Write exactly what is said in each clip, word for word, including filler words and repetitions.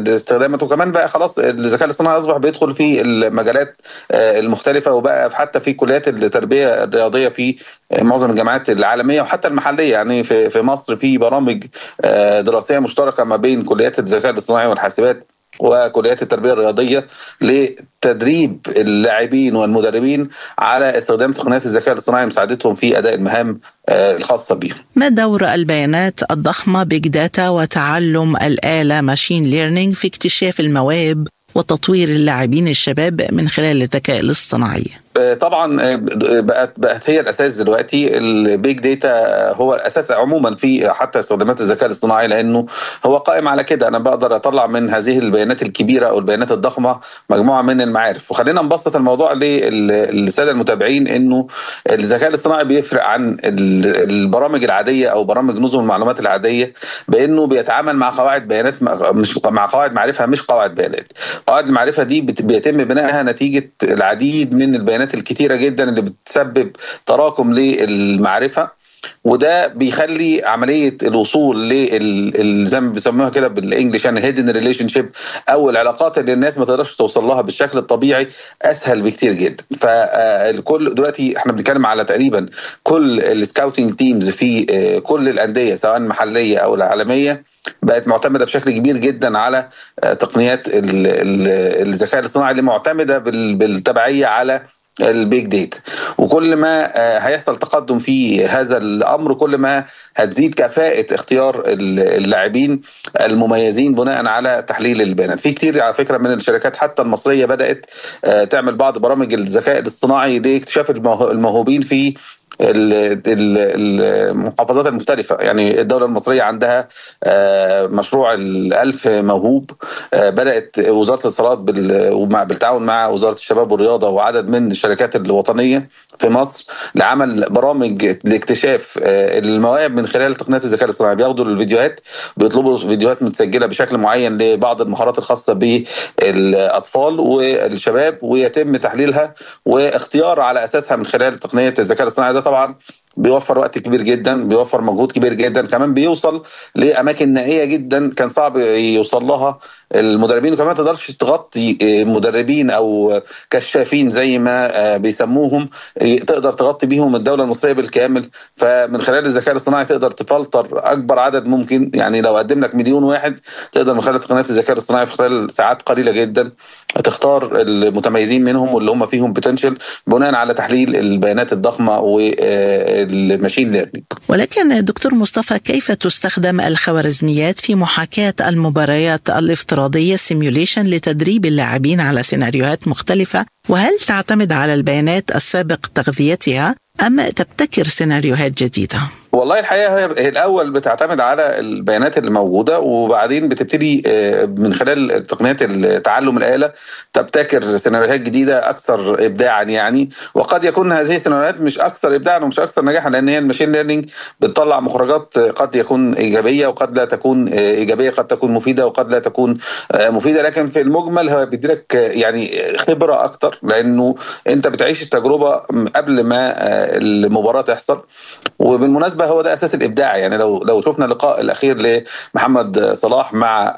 لاستخداماته. وكمان بقى خلاص الذكاء الاصطناعي اصبح بيدخل في المجالات المختلفه، وبقى حتى في كليات التربيه الرياضيه في معظم الجامعات العالميه وحتى المحليه. يعني في في مصر في برامج دراسيه مشتركه ما بين كليات الذكاء الاصطناعي والحاسبات وكليات التربيه الرياضيه لتدريب اللاعبين والمدربين على استخدام تقنيات الذكاء الاصطناعي مساعدتهم في اداء المهام الخاصه بهم. ما دور البيانات الضخمه بيج داتا وتعلم الآلة ماشين ليرنينج في اكتشاف المواهب وتطوير اللاعبين الشباب من خلال الذكاء الاصطناعي؟ طبعا بقت بقت هي الاساس دلوقتي. البيج داتا هو الاساس عموما في حتى استخدامات الذكاء الاصطناعي، لانه هو قائم على كده. انا بقدر اطلع من هذه البيانات الكبيره او البيانات الضخمه مجموعه من المعارف. وخلينا نبسط الموضوع للساده المتابعين، انه الذكاء الاصطناعي بيفرق عن البرامج العاديه او برامج نظم المعلومات العاديه بانه بيتعامل مع قواعد بيانات، مش مع قواعد معرفه، مش قواعد بيانات. قواعد المعرفه دي بيتم بنائها نتيجه العديد من البيانات الكتيرة جدا اللي بتسبب تراكم للمعرفة، وده بيخلي عملية الوصول لل زي ما بيسموها كده بالانجلش يعني هيدن ريليشن شيب او العلاقات اللي الناس ما تقدرش توصل لها بالشكل الطبيعي اسهل بكتير جدا. فالكل دلوقتي احنا بنتكلم على تقريبا كل السكاوتنج تيمز في كل الاندية سواء المحلية او العالمية بقت معتمدة بشكل كبير جدا على تقنيات الذكاء الاصطناعي اللي معتمدة بالتبعية على البيج داتا. وكل ما هيحصل تقدم في هذا الامر كل ما هتزيد كفاءة اختيار اللاعبين المميزين بناء على تحليل البيانات. في كتير على فكرة من الشركات حتى المصرية بدأت تعمل بعض برامج الذكاء الاصطناعي لاكتشاف الموهوبين في المحافظات المختلفة. يعني الدولة المصرية عندها مشروع الألف موهوب، بدأت وزارة الاتصالات بالتعاون مع وزارة الشباب والرياضة وعدد من الشركات الوطنية في مصر لعمل برامج لاكتشاف المواهب من خلال تقنيات الذكاء الاصطناعي. بياخدوا الفيديوهات، بيطلبوا فيديوهات متسجلة بشكل معين لبعض المهارات الخاصة بالأطفال والشباب، ويتم تحليلها واختيار على أساسها من خلال تقنية الذكاء الاصطناعي. ده طبعا بيوفر وقت كبير جدا، بيوفر مجهود كبير جدا، كمان بيوصل لأماكن نائية جدا كان صعب يوصل لها المدربين. وكمان ما تقدرش تغطي مدربين أو كشافين زي ما بيسموهم تقدر تغطي بيهم الدولة المصرية بالكامل. فمن خلال الذكاء الاصطناعي تقدر تفلتر أكبر عدد ممكن. يعني لو قدم لك مليون واحد تقدر من خلال تقنيات الذكاء الاصطناعي في خلال ساعات قليلة جدا تختار المتميزين منهم واللي هم فيهم بوتنشال بناء على تحليل البيانات الضخمة والماشين ليرنينج. ولكن دكتور مصطفى، كيف تستخدم الخوارزميات في محاكاة المباريات الافتراضية سيميوليشن لتدريب اللاعبين على سيناريوهات مختلفة؟ وهل تعتمد على البيانات السابق تغذيتها أم تبتكر سيناريوهات جديدة؟ والله الحقيقة هي الأول بتعتمد على البيانات اللي موجودة، وبعدين بتبتدي من خلال تقنيات التعلم الآلة تبتكر سيناريوهات جديدة أكثر إبداعا. يعني وقد يكون هذه السيناريوهات مش أكثر إبداعا ومش أكثر نجاحا، لأن هي الماشين ليرنينج بتطلع مخرجات قد يكون إيجابية وقد لا تكون إيجابية، قد تكون مفيدة وقد لا تكون مفيدة. لكن في المجمل هو بيديلك يعني خبرة أكثر، لأنه أنت بتعيش التجربة قبل ما المباراة تحصل. وبالمناسبة هو ده أساس الإبداع. يعني لو لو شفنا اللقاء الأخير لمحمد صلاح مع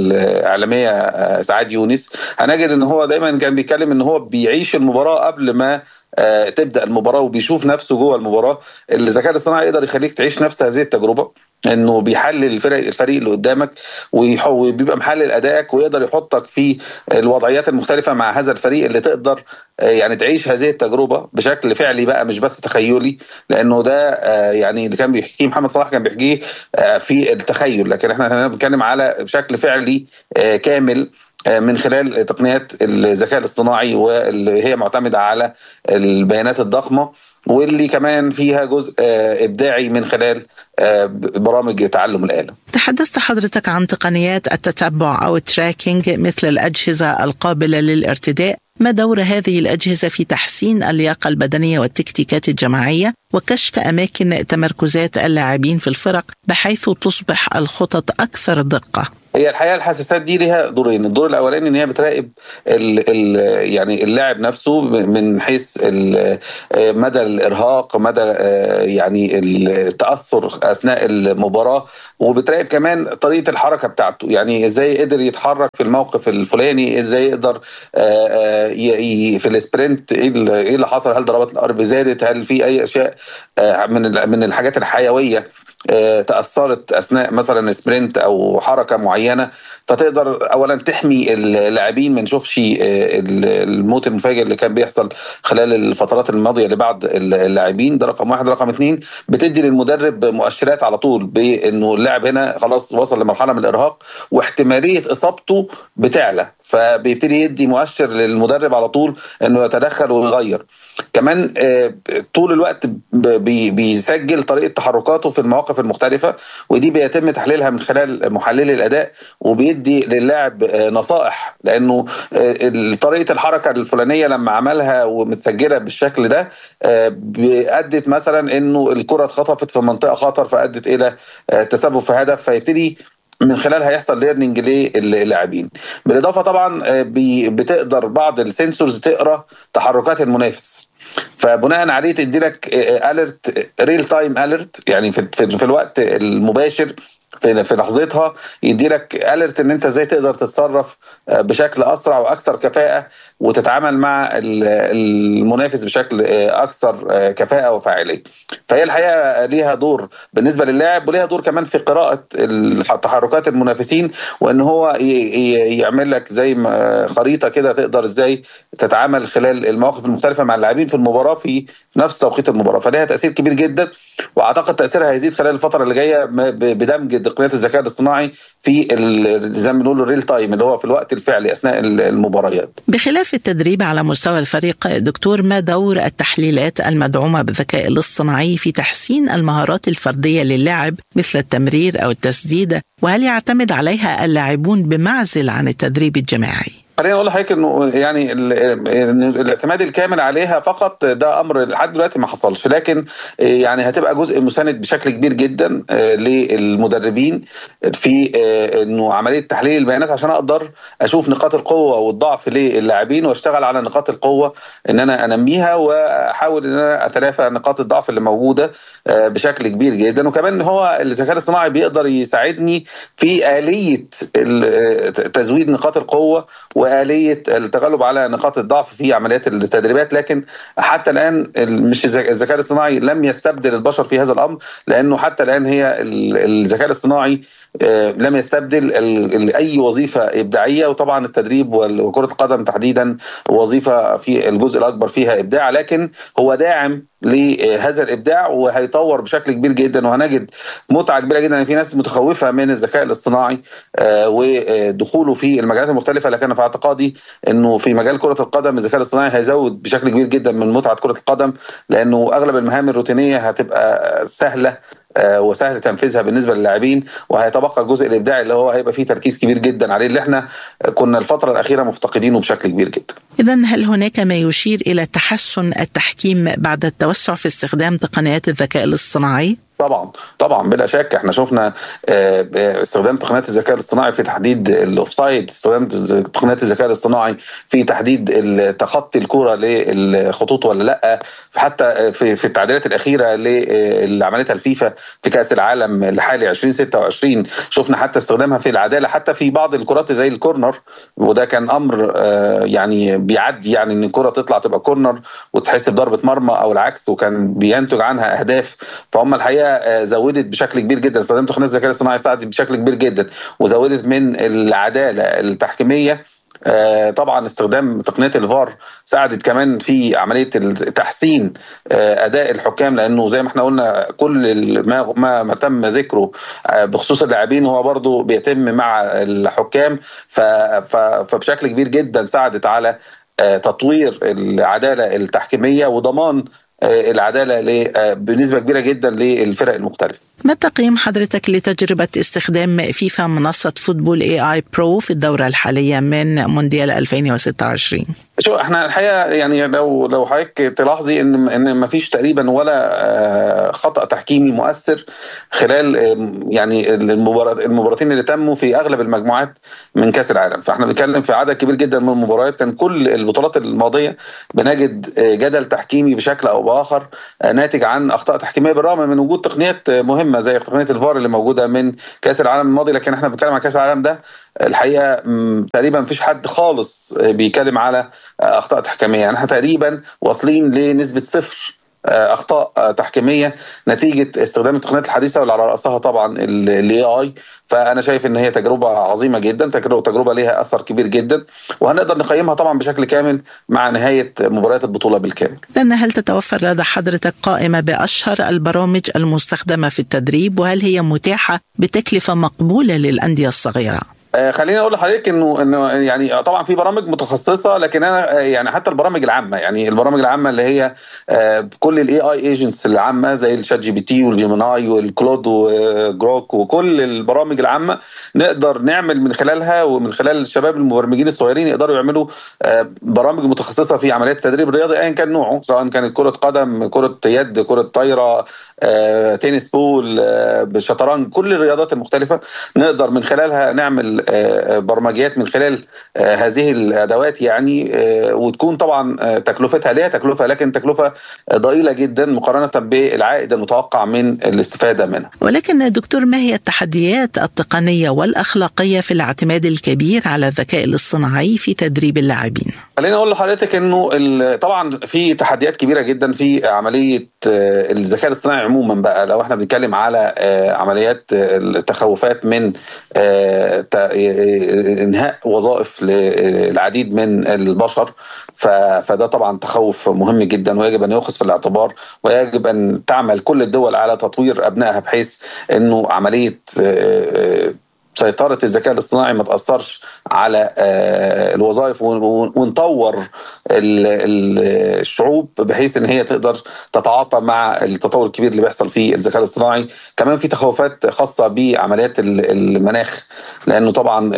الإعلامية سعاد يونس هنجد إن هو دايما كان بيتكلم إن هو بيعيش المباراة قبل ما تبدأ المباراة وبيشوف نفسه جوه المباراة. الذكاء الاصطناعي يقدر يخليك تعيش نفس هذه التجربة، انه بيحلل الفرق الفريق اللي قدامك وبيبقى محلل ادائك ويقدر يحطك في الوضعيات المختلفه مع هذا الفريق اللي تقدر يعني تعيش هذه التجربه بشكل فعلي بقى مش بس تخيلي. لانه ده يعني اللي كان بيحكيه محمد صلاح كان بيحكيه في التخيل، لكن احنا هنا بنتكلم على بشكل فعلي كامل من خلال تقنيات الذكاء الاصطناعي واللي هي معتمده على البيانات الضخمه، واللي كمان فيها جزء إبداعي من خلال برامج تعلم الآلة. تحدثت حضرتك عن تقنيات التتبع أو التراكينج مثل الأجهزة القابلة للارتداء. ما دور هذه الأجهزة في تحسين اللياقة البدنية والتكتيكات الجماعية وكشف أماكن تمركزات اللاعبين في الفرق بحيث تصبح الخطط أكثر دقة؟ هي الحقيقه الحساسات دي ليها دورين. الدور الاولاني ان هي بتراقب ال ال يعني اللاعب نفسه من حيث مدى الارهاق، مدى يعني التاثر اثناء المباراه، وبتراقب كمان طريقه الحركه بتاعته، يعني ازاي قدر يتحرك في الموقف الفلاني، ازاي يقدر في السبرنت ايه اللي حصل، هل ضربات الارض زادت، هل في اي اشياء من من الحاجات الحيويه تأثرت أثناء مثلا سبرنت أو حركة معينة، فتقدر أولا تحمي اللاعبين ما نشوفش الموت المفاجئ اللي كان بيحصل خلال الفترات الماضية اللي بعد اللاعبين. ده رقم واحد. رقم اتنين، بتدي للمدرب مؤشرات على طول بأنه اللاعب هنا خلاص وصل لمرحلة من الإرهاق واحتمالية إصابته بتعلى، فبيبتدي يدي مؤشر للمدرب على طول أنه يتدخل ويغير. كمان طول الوقت بيسجل طريقة تحركاته في المواقف المختلفة، ودي بيتم تحليلها من خلال محللي الأداء، وبيدي للاعب نصائح، لأنه طريقة الحركة الفلانية لما عملها ومتسجلة بالشكل ده أدت مثلا أنه الكرة اتخطفت في منطقة خطر فأدت إلى تسبب في هدف، فيبتدي من خلالها يحصل ليرنينج للاعبين. بالاضافه طبعا بتقدر بعض السنسورز تقرا تحركات المنافس، فبناء عليه تدي لك اليرت ريل تايم اليرت، يعني في, في, في الوقت المباشر في في لحظتها يدي لك اليرت ان انت ازاي تقدر تتصرف بشكل اسرع واكثر كفاءه وتتعامل مع المنافس بشكل اكثر كفاءه وفاعليه. فهي الحقيقه ليها دور بالنسبه للاعب، وليها دور كمان في قراءه تحركات المنافسين، وان هو يعمل لك زي خريطه كده تقدر ازاي تتعامل خلال المواقف المختلفه مع اللاعبين في المباراه في نفس توقيت المباراه. فليها تاثير كبير جدا، واعتقد تاثيرها هيزيد خلال الفتره اللي جايه بدمج تقنيات الذكاء الاصطناعي في زي ما بنقول الريل تايم اللي هو في الوقت الفعلي اثناء المباريات. بخلاف التدريب على مستوى الفريق، دكتور، ما دور التحليلات المدعومه بالذكاء الاصطناعي في تحسين المهارات الفرديه للاعب مثل التمرير او التسديد، وهل يعتمد عليها اللاعبون بمعزل عن التدريب الجماعي؟ خليني اقول لحضرتك انه يعني الاعتماد الكامل عليها فقط ده امر لحد دلوقتي ما حصلش، لكن يعني هتبقى جزء مساند بشكل كبير جدا للمدربين في انه عمليه تحليل البيانات عشان اقدر اشوف نقاط القوه والضعف للاعبين واشتغل على نقاط القوه ان انا انميها، واحاول ان انا اتلافى نقاط الضعف اللي موجوده بشكل كبير جدا. وكمان هو الذكاء الاصطناعي بيقدر يساعدني في آلية تزويد نقاط القوه وآلية التغلب على نقاط الضعف في عمليات التدريبات. لكن حتى الآن مش الذكاء الاصطناعي لم يستبدل البشر في هذا الأمر، لأنه حتى الآن هي الذكاء الاصطناعي لم يستبدل أي وظيفة إبداعية، وطبعا التدريب وكرة القدم تحديدا وظيفة في الجزء الأكبر فيها إبداع، لكن هو داعم لهذا الإبداع وهيطور بشكل كبير جدا. وهنجد متعة كبيرة جدا، في ناس متخوفة من الذكاء الاصطناعي ودخوله في المجالات المختلفة، لكن في اعتقادي أنه في مجال كرة القدم الذكاء الاصطناعي هيزود بشكل كبير جدا من متعة كرة القدم، لأنه أغلب المهام الروتينية هتبقى سهلة وسهل تنفيذها بالنسبه للاعبين، وهيتبقى الجزء الابداعي اللي هو هيبقى فيه تركيز كبير جدا عليه، اللي احنا كنا الفتره الاخيره مفتقدينه بشكل كبير جدا. اذن هل هناك ما يشير الى تحسن التحكيم بعد التوسع في استخدام تقنيات الذكاء الاصطناعي؟ طبعا طبعا بلا شك. احنا شفنا استخدام تقنيات الذكاء الاصطناعي في تحديد الاوفسايد، استخدام تقنيات الذكاء الاصطناعي في تحديد تخطي الكرة للخطوط ولا لا، حتى في في التعديلات الاخيره اللي عملتها الفيفا في كاس العالم الحالي ألفين وستة وعشرين شفنا حتى استخدامها في العداله حتى في بعض الكرات زي الكورنر، وده كان امر يعني بيعدي يعني ان الكرة تطلع تبقى كورنر وتحسب ضربه مرمى او العكس، وكان بينتج عنها اهداف. فهم الحقيقه زودت بشكل كبير جدا، استخدام تقنيات الذكاء الاصطناعي ساعدت بشكل كبير جدا وزودت من العداله التحكيميه. طبعا استخدام تقنيه الفار ساعدت كمان في عمليه تحسين اداء الحكام، لانه زي ما احنا قلنا كل ما ما, ما تم ذكره بخصوص اللاعبين هو برضو بيتم مع الحكام، فبشكل كبير جدا ساعدت على تطوير العداله التحكيميه وضمان العدالة بنسبة كبيرة جدا للفرق المختلفة. ما تقييم حضرتك لتجربة استخدام فيفا منصة فوتبول اي اي برو في الدورة الحالية من مونديال ألفين وستة وعشرين؟ شو احنا الحقيقه يعني لو لو حضرتك تلاحظي ان ان ما فيش تقريبا ولا خطا تحكيمي مؤثر خلال يعني المباراه المباراتين اللي تموا في اغلب المجموعات من كاس العالم. فاحنا بنتكلم في عدد كبير جدا من المباريات، كان كل البطولات الماضيه بنجد جدل تحكيمي بشكل او باخر ناتج عن اخطاء تحكيميه، بالرغم من وجود تقنيات مهمه زي تقنيه الفار اللي موجوده من كاس العالم الماضي. لكن احنا بنتكلم عن كاس العالم ده الحقيقه تقريبا مفيش حد خالص بيتكلم على اخطاء تحكيميه. يعني احنا تقريبا واصلين لنسبه صفر اخطاء تحكيميه نتيجه استخدام التقنيات الحديثه، واللي على راسها طبعا الاي اي. فانا شايف ان هي تجربه عظيمه جدا، تجربه تجربه ليها اثر كبير جدا، وهنقدر نقيمها طبعا بشكل كامل مع نهايه مباريات البطوله بالكامل. لأن هل تتوفر لدى حضرتك قائمه باشهر البرامج المستخدمه في التدريب، وهل هي متاحه بتكلفه مقبوله للانديه الصغيره؟ آه خليني اقول لحضرتك انه انه يعني طبعا في برامج متخصصه، لكن انا يعني حتى البرامج العامه، يعني البرامج العامه اللي هي آه كل الاي اي ايجنتس العامه زي الشات جي بي تي والجيميناي والكلود وجروك وكل البرامج العامه نقدر نعمل من خلالها، ومن خلال الشباب المبرمجين الصغيرين يقدروا يعملوا آه برامج متخصصه في عمليات التدريب الرياضي ايا كان نوعه، سواء كانت كره قدم، كره يد، كره طايره، آه، تنس بول، آه، بالشطرنج، كل الرياضات المختلفه نقدر من خلالها نعمل برمجيات من خلال هذه الادوات يعني، وتكون طبعا تكلفتها ليها تكلفه، لكن تكلفه ضئيله جدا مقارنه بالعائد المتوقع من الاستفاده منها. ولكن دكتور، ما هي التحديات التقنيه والاخلاقيه في الاعتماد الكبير على الذكاء الاصطناعي في تدريب اللاعبين؟ خليني اقول لحضرتك انه طبعا في تحديات كبيره جدا في عمليه الذكاء الاصطناعي عموما. بقى لو احنا بنتكلم على عمليات التخوفات من انهاء وظائف للعديد من البشر، فده طبعا تخوف مهم جدا ويجب ان يؤخذ في الاعتبار، ويجب ان تعمل كل الدول على تطوير ابنائها بحيث انه عمليه سيطرة الذكاء الاصطناعي ما تأثرش على الوظائف، ونطور الشعوب بحيث ان هي تقدر تتعاطى مع التطور الكبير اللي بيحصل في الذكاء الاصطناعي. كمان في تخوفات خاصة بعمليات المناخ، لانه طبعا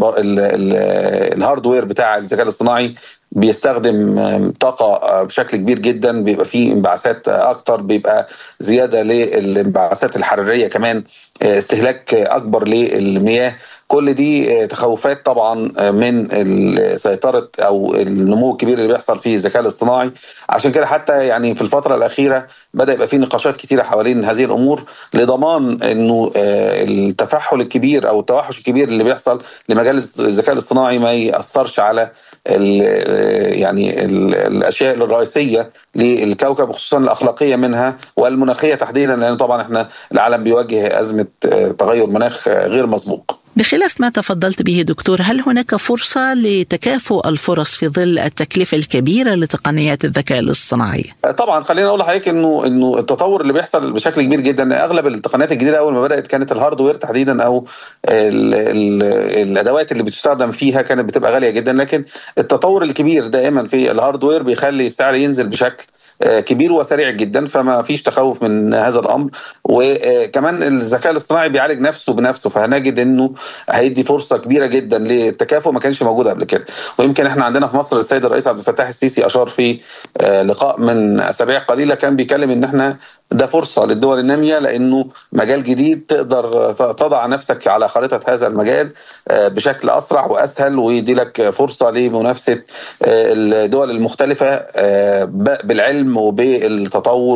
الهاردوير بتاع الذكاء الاصطناعي بيستخدم طاقة بشكل كبير جدا، بيبقى فيه انبعاثات أكتر، بيبقى زيادة للانبعاثات الحرارية، كمان استهلاك أكبر للمياه. كل دي تخوفات طبعا من سيطرة أو النمو الكبير اللي بيحصل في الذكاء الاصطناعي. عشان كده حتى يعني في الفترة الأخيرة بدأ يبقى في نقاشات كتيرة حوالين هذه الأمور لضمان أنه التفحل الكبير أو التوحش الكبير اللي بيحصل لمجال الذكاء الاصطناعي ما يأثرش على ال يعني ال الأشياء الرئيسية للكوكب، وخصوصا الأخلاقية منها والمناخية تحديدا، لأن طبعا احنا العالم بيواجه أزمة تغير مناخ غير مسبوق. بخلاف ما تفضلت به دكتور، هل هناك فرصة لتكافؤ الفرص في ظل التكلفة الكبيرة لتقنيات الذكاء الاصطناعي؟ طبعا خلينا اقول لحضرتك انه انه التطور اللي بيحصل بشكل كبير جدا. اغلب التقنيات الجديده اول ما بدات كانت الهاردوير تحديدا او ال ال الادوات اللي بتستخدم فيها كانت بتبقى غاليه جدا، لكن التطور الكبير دائما في الهاردوير بيخلي السعر ينزل بشكل كبير وسريع جدا، فما فيش تخوف من هذا الامر. وكمان الذكاء الاصطناعي بيعالج نفسه بنفسه، فهنجد انه هيدي فرصه كبيره جدا للتكافؤ ما كانش موجود قبل كده. ويمكن احنا عندنا في مصر السيد الرئيس عبد الفتاح السيسي اشار في لقاء من اسابيع قليله كان بيتكلم ان احنا ده فرصه للدول الناميه، لانه مجال جديد تقدر تضع نفسك على خريطه هذا المجال بشكل اسرع واسهل، ويدي لك فرصه لمنافسه الدول المختلفه بالعلم وبالتطور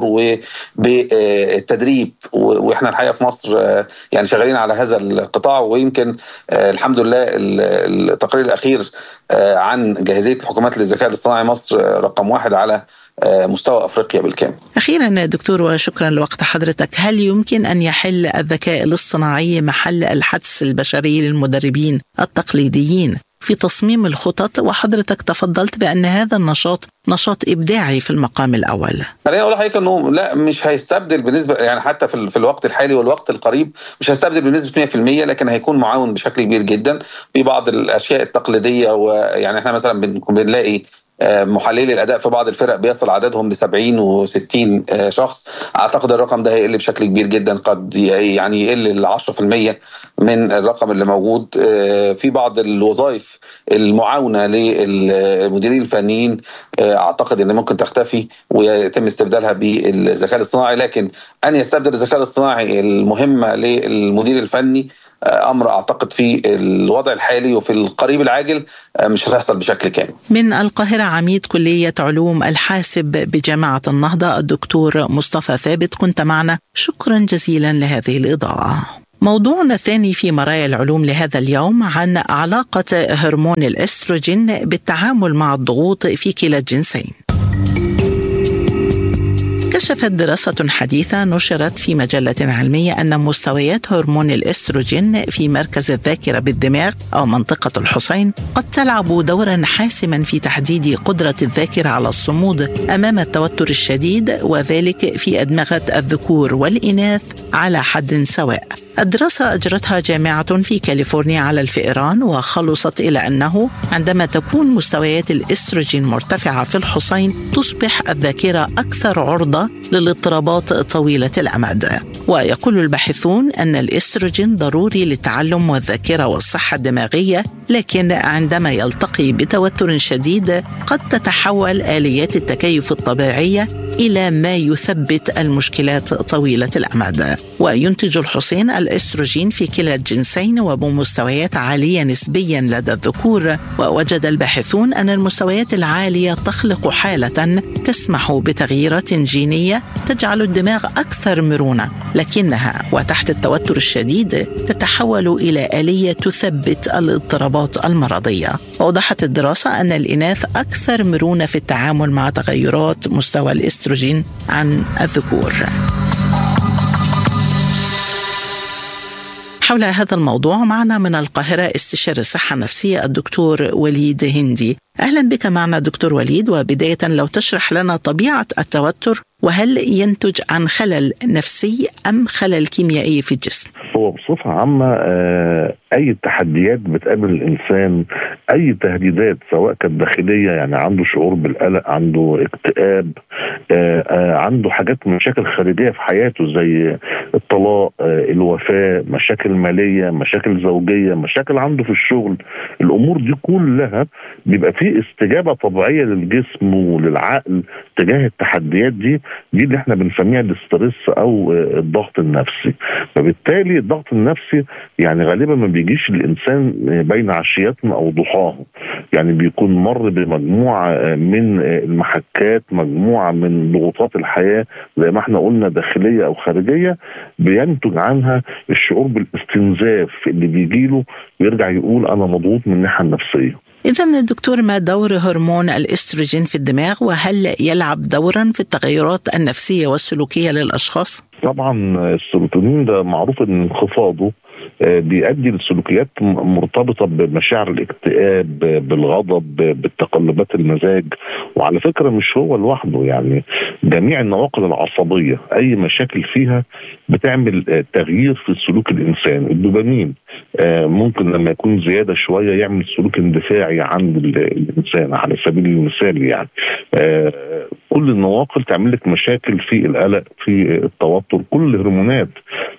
وبالتدريب. واحنا الحقيقه في مصر يعني شغالين على هذا القطاع، ويمكن الحمد لله التقرير الاخير عن جاهزيه الحكومات للذكاء الاصطناعي مصر رقم واحد على مستوى أفريقيا بالكامل. أخيرا دكتور وشكرا لوقت حضرتك، هل يمكن أن يحل الذكاء الاصطناعي محل الحدس البشري للمدربين التقليديين في تصميم الخطط؟ وحضرتك تفضلت بأن هذا النشاط نشاط إبداعي في المقام الأول. خليني أقول لحضرتك أنه لا، مش هيستبدل بنسبة يعني حتى في, في الوقت الحالي والوقت القريب مش هيستبدل بنسبة مية بالمية، لكن هيكون معاون بشكل كبير جدا في بعض الأشياء التقليدية. ويعني احنا مثلا بنلاقي محللي الاداء في بعض الفرق بيصل عددهم ل سبعين وستين شخص. اعتقد الرقم ده هيقل بشكل كبير جدا، قد يعني يقل ل عشرة في المية من الرقم اللي موجود. في بعض الوظائف المعاونه للمديرين الفنيين اعتقد ان ممكن تختفي ويتم استبدالها بالذكاء الاصطناعي، لكن ان يستبدل الذكاء الاصطناعي المهمه للمدير الفني أمر أعتقد في الوضع الحالي وفي القريب العاجل مش هتحصل بشكل كامل. من القاهرة عميد كلية علوم الحاسب بجامعة النهضة الدكتور مصطفى ثابت، كنت معنا، شكرا جزيلا لهذه الإضاءة. موضوعنا الثاني في مرايا العلوم لهذا اليوم عن علاقة هرمون الأستروجين بالتعامل مع الضغوط في كلا الجنسين. كشفت دراسة حديثة نشرت في مجلة علمية أن مستويات هرمون الأستروجين في مركز الذاكرة بالدماغ أو منطقة الحصين قد تلعب دورا حاسما في تحديد قدرة الذاكرة على الصمود أمام التوتر الشديد، وذلك في أدمغة الذكور والإناث على حد سواء. الدراسة أجرتها جامعة في كاليفورنيا على الفئران، وخلصت إلى أنه عندما تكون مستويات الإستروجين مرتفعة في الحصين تصبح الذاكرة أكثر عرضة للاضطرابات طويلة الأمد. ويقول الباحثون أن الإستروجين ضروري للتعلم والذاكرة والصحة الدماغية، لكن عندما يلتقي بتوتر شديد قد تتحول آليات التكيف الطبيعية إلى ما يثبت المشكلات طويلة الأمد. وينتج الحصين الإستروجين في كلا الجنسين وبمستويات عالية نسبيا لدى الذكور، ووجد الباحثون أن المستويات العالية تخلق حالة تسمح بتغييرات جينية تجعل الدماغ أكثر مرونة، لكنها وتحت التوتر الشديد تتحول إلى آلية تثبت الاضطرابات المرضية. ووضحت الدراسة أن الإناث أكثر مرونة في التعامل مع تغيرات مستوى الإستروجين عن الذكور. حول هذا الموضوع معنا من القاهرة استشاري الصحة النفسية الدكتور وليد هندي. أهلا بك معنا دكتور وليد، وبداية لو تشرح لنا طبيعة التوتر، وهل ينتج عن خلل نفسي أم خلل كيميائي في الجسم؟ هو بصفة عامة أي تحديات بتقابل الإنسان، أي تهديدات سواء كانت داخلية يعني عنده شعور بالقلق، عنده اكتئاب، عنده حاجات مشاكل خارجية في حياته زي الطلاق، الوفاة، مشاكل مالية، مشاكل زوجية، مشاكل عنده في الشغل، الأمور دي كلها بيبقى فيه استجابة طبيعية للجسم وللعقل تجاه التحديات دي دي اللي احنا بنسميها الاسترس أو الضغط النفسي. فبالتالي الضغط النفسي يعني غالبا ما بيجيش الإنسان بين عشياتنا أو ضحاه، يعني بيكون مر بمجموعة من المحكات، مجموعة من ضغوطات الحياة زي ما احنا قلنا داخلية أو خارجية، بينتج عنها الشعور بالاستنزاف اللي بيجيله ويرجع يقول أنا مضغوط من الناحية النفسية. إذن الدكتور، ما دور هرمون الإستروجين في الدماغ، وهل يلعب دورا في التغيرات النفسية والسلوكية للأشخاص؟ طبعا السيروتونين ده معروف ان انخفاضه بيؤدي لسلوكيات مرتبطة بمشاعر الاكتئاب، بالغضب، بالتقلبات المزاج. وعلى فكرة مش هو لوحده، يعني جميع النواقل العصبية أي مشاكل فيها بتعمل تغيير في سلوك الإنسان. الدوبامين ممكن لما يكون زيادة شوية يعمل سلوك اندفاعي عند الإنسان على سبيل المثال، يعني كل النواقل تعمل لك مشاكل في القلق، في التوتر. كل الهرمونات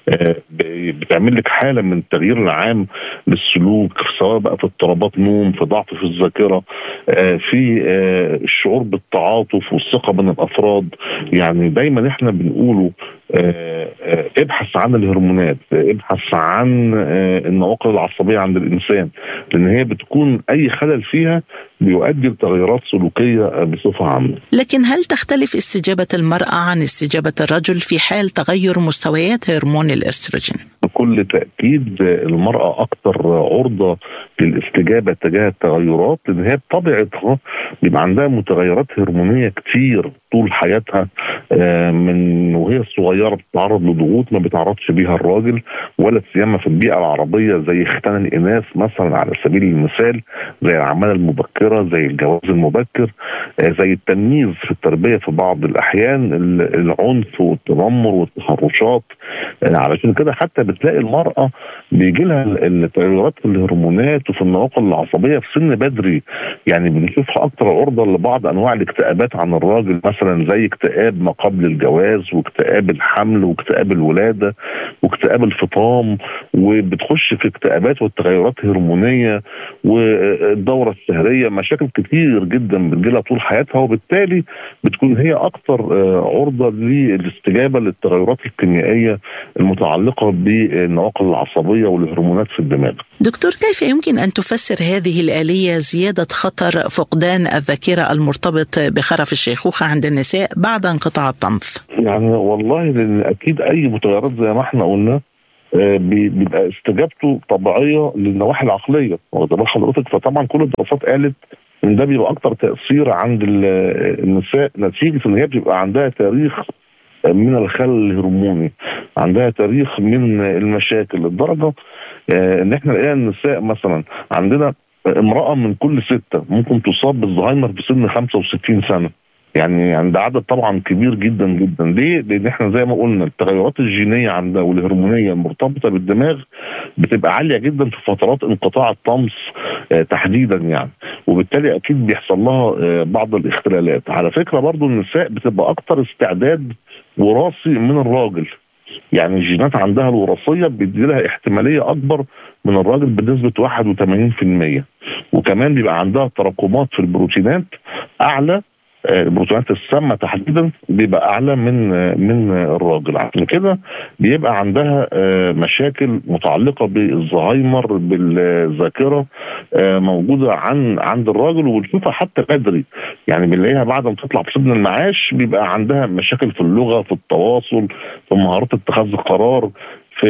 بتعمل لك حالة من التغيير العام للسلوك، سواء بقى في اضطرابات نوم، في ضعف في الذاكرة، في الشعور بالتعاطف والثقة بين الأفراد. يعني دايما احنا بنقوله ابحث عن الهرمونات، ابحث عن النواقل العصبية عند الإنسان، لأن هي بتكون أي خلل فيها بيؤدي لتغيرات سلوكية بصفة عامة. لكن هل تختلف استجابة المرأة عن استجابة الرجل في حال تغير مستويات هرمون الأستروجين؟ بكل تأكيد المرأة أكثر عرضة للاستجابة تجاه التغيرات، لأن هي بطبيعتها بيبقى عندها متغيرات هرمونية كتير طول حياتها من وهي صغيره بتتعرض لضغوط ما بيتعرضش بيها الراجل، ولا سيما في البيئه العربيه، زي ختان الاناث مثلا على سبيل المثال، زي العماله المبكره، زي الجواز المبكر، زي التمييز في التربيه في بعض الاحيان، العنف والتنمر والتحرشات. علشان كده حتى بتلاقي المراه بيجي لها التغيرات في الهرمونات وفي النواقل العصبيه في سن بدري، يعني بنشوفها اكثر عرضه لبعض انواع الاكتئابات عن الراجل، مثلا زي اكتئاب ما قبل الجواز، واكتئاب الحمل، واكتئاب الولاده، واكتئاب الفطام، وبتخش في اكتئابات والتغيرات الهرمونيه والدوره الشهريه، مشاكل كتير جدا بتجيلها طول حياتها، وبالتالي بتكون هي اكثر عرضه للاستجابه للتغيرات الكيميائيه المتعلقه بالنواقل العصبيه والهرمونات في الدماغ. دكتور، كيف يمكن ان تفسر هذه الآلية زياده خطر فقدان الذاكره المرتبط بخرف الشيخوخه عند النساء بعد انقطاع الطمث؟ يعني والله لان اكيد اي متغيرات زي ما احنا قلنا بيبقى استجابته طبيعيه للنواحي العقليه، واخد بال حضرتك؟ فطبعا كل الدراسات قالت ان ده بيبقى اكتر تاثير عند النساء نتيجه ان هي بيبقى عندها تاريخ من الخلل الهرموني، عندها تاريخ من المشاكل، لدرجه ان احنا لقينا النساء مثلا عندنا امراه من كل سته ممكن تصاب بالزهايمر في سن خمسة وستين سنه. يعني عند عدد طبعا كبير جدا جدا. ليه؟ لان احنا زي ما قلنا التغيرات الجينيه عندها والهرمونيه المرتبطه بالدماغ بتبقى عاليه جدا في فترات انقطاع الطمث اه تحديدا يعني، وبالتالي اكيد بيحصل لها اه بعض الاختلالات. على فكره برضو النساء بتبقى اكتر استعداد وراثي من الراجل، يعني الجينات عندها الوراثيه بيدي لها احتماليه اكبر من الراجل بنسبه واحد وثمانين بالمئة، وكمان بيبقى عندها تراكمات في البروتينات اعلى، البروتينات السامه تحديدا بيبقى اعلى من من الراجل. عشان كده بيبقى عندها مشاكل متعلقه بالزهايمر بالذاكره موجوده عن عند الراجل، وبنشوفها حتى بدري، يعني بنلاقيها بعد ما تطلع في سن المعاش بيبقى عندها مشاكل في اللغه، في التواصل، في مهارات اتخاذ القرار، في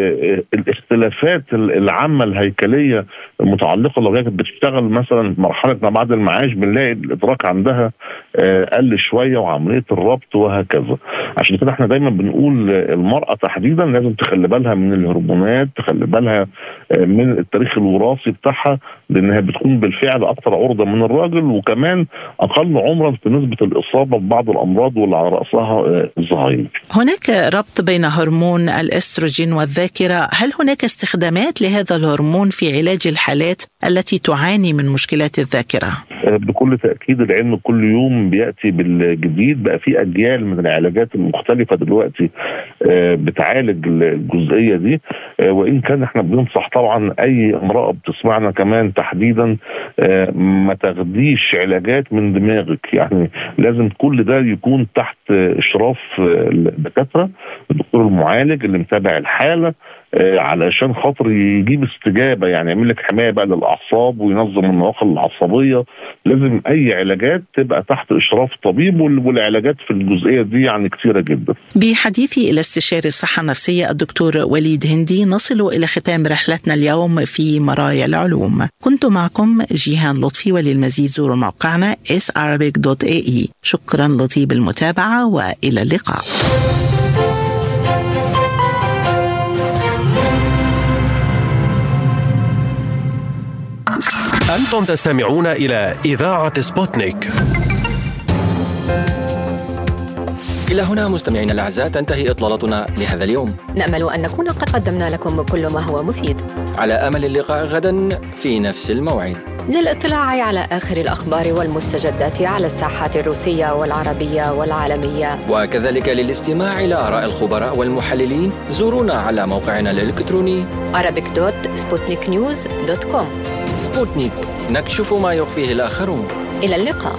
الاختلافات العامه الهيكليه المتعلقه لو هي كانت بتشتغل مثلا مرحله ما بعد المعاش بنلاقي الادراك عندها قل شويه وعمليه الربط وهكذا. عشان كده احنا دايما بنقول المراه تحديدا لازم تخلي بالها من الهرمونات، تخلي بالها من التاريخ الوراثي بتاعها، لانها بتكون بالفعل اكثر عرضه من الراجل، وكمان اقل عمرا في نسبه الاصابه ببعض الامراض واللي على راسها الزهايمر. هناك ربط بين هرمون الاستروجين والذاكره، هل هناك استخدامات لهذا الهرمون في علاج الحالات التي تعاني من مشكلات الذاكره؟ بكل تاكيد العلم كل يوم بياتي بالجديد، بقى في اجيال من العلاجات المختلفه دلوقتي بتعالج الجزئيه دي، وان كان احنا بننصح طبعا اي امراه بتسمعنا كمان تحديدا ما تاخديش علاجات من دماغك، يعني لازم كل ده يكون تحت اشراف الدكاتره، الدكتور المعالج اللي متابع الحاله علشان خاطر يجيب استجابه، يعني يعمل لك حمايه بقى للاعصاب وينظم النواقل العصبيه. لازم اي علاجات تبقى تحت اشراف طبيب، والعلاجات في الجزئيه دي يعني كثيره جدا. بحديثي الى استشاري الصحه النفسيه الدكتور وليد هندي نصل الى ختام رحلتنا اليوم في مرايا العلوم. كنت معكم جيهان لطفي، وللمزيد زوروا موقعنا اس arabic دوت اي اي. شكرا لطيب المتابعه والى اللقاء. أنتم تستمعون إلى إذاعة سبوتنيك. إلى هنا مستمعينا الأعزاء تنتهي إطلالتنا لهذا اليوم. نأمل أن نكون قد قدمنا لكم كل ما هو مفيد. على أمل اللقاء غدا في نفس الموعد. للاطلاع على آخر الأخبار والمستجدات على الساحات الروسية والعربية والعالمية، وكذلك للاستماع إلى آراء الخبراء والمحللين، زورونا على موقعنا الإلكتروني arabic دوت سبوتنيك نيوز دوت كوم. سبوتنيك، نكشف ما يخفيه الآخرون. إلى اللقاء.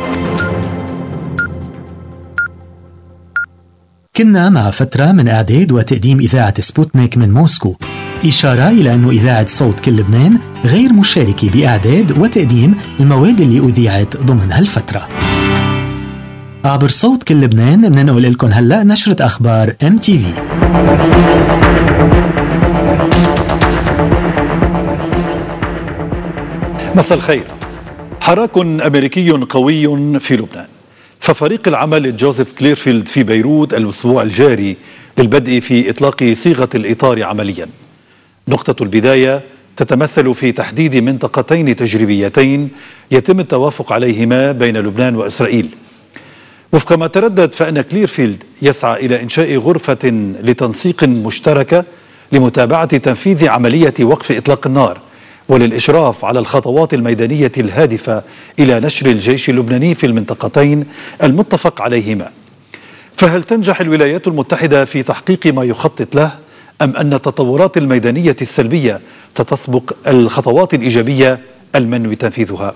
كنا مع فترة من إعداد وتقديم إذاعة سبوتنيك من موسكو، إشارة إلى أن إذاعة صوت كل لبنان غير مشاركة بإعداد وتقديم المواد اللي أذيعت ضمن هالفترة. عبر صوت كل لبنان مننقل لكم هلأ نشرة أخبار إم تي في. مساء الخير. حراك أمريكي قوي في لبنان. ففريق العمل جوزيف كليرفيلد في بيروت الأسبوع الجاري للبدء في إطلاق صيغة الإطار عمليا. نقطة البداية تتمثل في تحديد منطقتين تجريبيتين يتم التوافق عليهما بين لبنان وإسرائيل. وفق ما تردد فإن كليرفيلد يسعى إلى إنشاء غرفة لتنسيق مشتركة لمتابعة تنفيذ عملية وقف إطلاق النار وللإشراف على الخطوات الميدانية الهادفة إلى نشر الجيش اللبناني في المنطقتين المتفق عليهما. فهل تنجح الولايات المتحدة في تحقيق ما يخطط له، أم أن التطورات الميدانية السلبية ستسبق الخطوات الإيجابية المنوي تنفيذها؟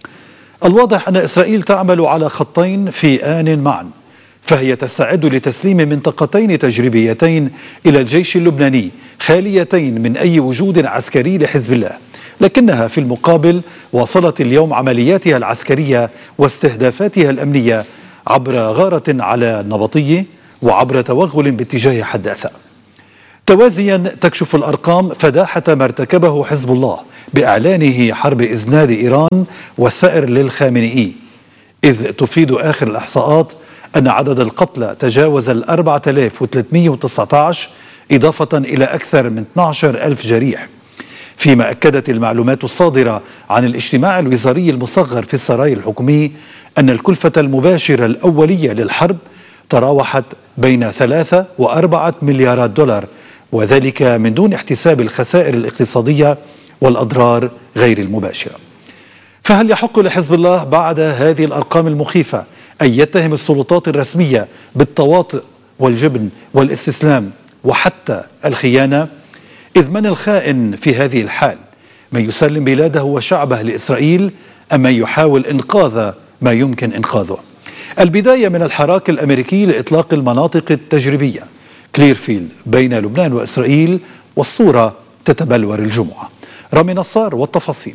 الواضح أن إسرائيل تعمل على خطين في آن معا، فهي تستعد لتسليم منطقتين تجريبيتين إلى الجيش اللبناني خاليتين من أي وجود عسكري لحزب الله، لكنها في المقابل واصلت اليوم عملياتها العسكرية واستهدافاتها الأمنية عبر غارة على النبطية وعبر توغل باتجاه حداثة. توازيا تكشف الأرقام فداحة ما ارتكبه حزب الله بإعلانه حرب إزناد إيران والثأر للخامنئي، إذ تفيد آخر الإحصاءات أن عدد القتلى تجاوز الأربعة آلاف وثلاثمئة وتسعة عشر إضافة إلى أكثر من اثني عشر ألف جريح، فيما أكدت المعلومات الصادرة عن الاجتماع الوزاري المصغر في السراي الحكومي أن الكلفة المباشرة الأولية للحرب تراوحت بين ثلاثة وأربعة مليارات دولار، وذلك من دون احتساب الخسائر الاقتصادية والأضرار غير المباشرة. فهل يحق لحزب الله بعد هذه الأرقام المخيفة أن يتهم السلطات الرسمية بالتواطؤ والجبن والاستسلام وحتى الخيانة؟ إذ من الخائن في هذه الحال؟ من يسلم بلاده وشعبه لإسرائيل أم من يحاول إنقاذ ما يمكن إنقاذه؟ البداية من الحراك الأمريكي لإطلاق المناطق التجريبية كليرفيلد بين لبنان وإسرائيل، والصورة تتبلور الجمعة. رامي نصار والتفاصيل.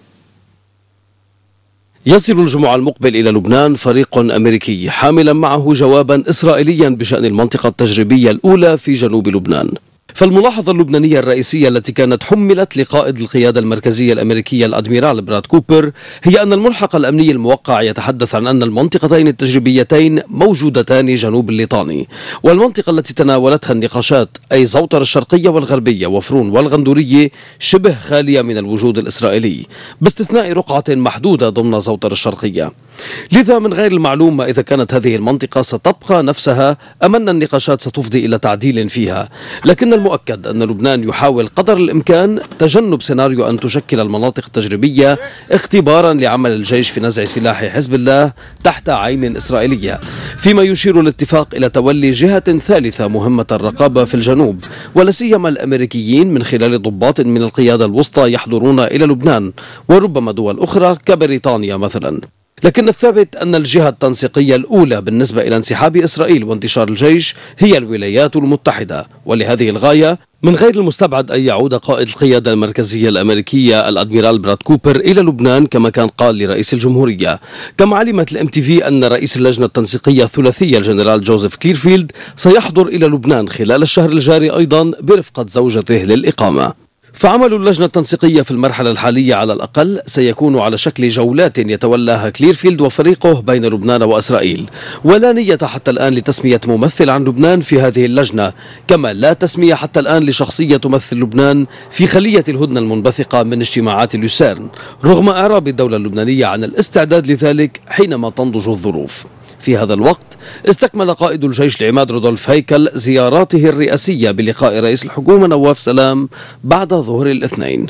يصل الجمعة المقبل إلى لبنان فريق أمريكي حاملا معه جوابا إسرائيليا بشأن المنطقة التجريبية الأولى في جنوب لبنان. فالملاحظة اللبنانية الرئيسية التي كانت حملت لقائد القيادة المركزية الأمريكية الأدميرال براد كوبر هي أن الملحق الأمني الموقع يتحدث عن أن المنطقتين التجريبيتين موجودتان جنوب الليطاني، والمنطقة التي تناولتها النقاشات أي زوطر الشرقية والغربية وفرون والغندورية شبه خالية من الوجود الإسرائيلي باستثناء رقعة محدودة ضمن زوطر الشرقية. لذا من غير المعلوم إذا كانت هذه المنطقة ستبقى نفسها أم أن النقاشات ستفضي إلى تعديل فيها، لكن المؤكد أن لبنان يحاول قدر الإمكان تجنب سيناريو أن تشكل المناطق التجريبية اختبارا لعمل الجيش في نزع سلاح حزب الله تحت عين إسرائيلية، فيما يشير الاتفاق إلى تولي جهة ثالثة مهمة الرقابة في الجنوب، ولا سيما الأمريكيين من خلال ضباط من القيادة الوسطى يحضرون إلى لبنان، وربما دول أخرى كبريطانيا مثلا. لكن الثابت أن الجهة التنسيقية الأولى بالنسبة إلى انسحاب إسرائيل وانتشار الجيش هي الولايات المتحدة، ولهذه الغاية من غير المستبعد أن يعود قائد القيادة المركزية الأمريكية الأدميرال براد كوبر إلى لبنان كما كان قال لرئيس الجمهورية. كما علمت الام تي في أن رئيس اللجنة التنسيقية الثلاثية الجنرال جوزيف كليرفيلد سيحضر إلى لبنان خلال الشهر الجاري أيضا برفقة زوجته للإقامة. فعمل اللجنة التنسيقية في المرحلة الحالية على الأقل سيكون على شكل جولات يتولاها كليرفيلد وفريقه بين لبنان وإسرائيل، ولا نية حتى الآن لتسمية ممثل عن لبنان في هذه اللجنة، كما لا تسمية حتى الآن لشخصية تمثل لبنان في خلية الهدنة المنبثقة من اجتماعات لوسيرن، رغم إعراب الدولة اللبنانية عن الاستعداد لذلك حينما تنضج الظروف. في هذا الوقت استكمل قائد الجيش العماد رودولف هيكل زياراته الرئاسية بلقاء رئيس الحكومة نواف سلام بعد ظهر الاثنين.